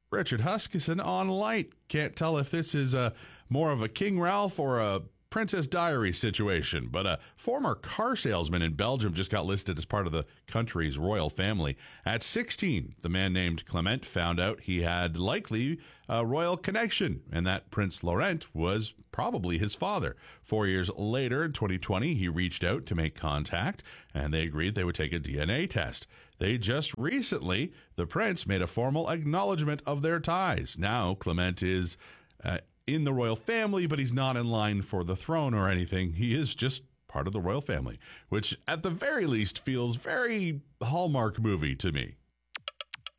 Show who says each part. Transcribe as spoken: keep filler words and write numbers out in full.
Speaker 1: Richard Huskisson on Light. Can't tell if this is a more of a King Ralph or a Princess Diary situation, but a former car salesman in Belgium just got listed as part of the country's royal family. At sixteen, the man named Clement found out he had likely a royal connection and that Prince Laurent was probably his father. Four years later, in twenty twenty, he reached out to make contact and they agreed they would take a D N A test. They just recently, the prince made a formal acknowledgement of their ties. Now, Clement is uh, in the royal family, but he's not in line for the throne or anything. He is just part of the royal family, which at the very least feels very Hallmark movie to me.